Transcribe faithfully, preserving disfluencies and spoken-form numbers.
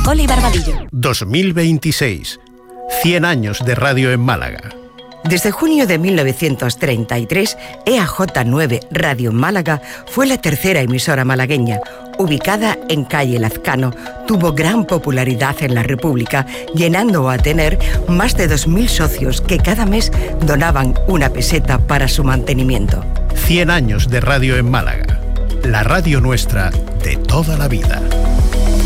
Coca-Cola y Barbadillo. dos mil veintiséis. cien años de radio en Málaga. Desde junio de mil novecientos treinta y tres, E A J nueve Radio Málaga fue la tercera emisora malagueña. Ubicada en calle Lazcano, tuvo gran popularidad en la República, llenando a tener más de dos mil socios que cada mes donaban una peseta para su mantenimiento. cien años de radio en Málaga. La radio nuestra de toda la vida.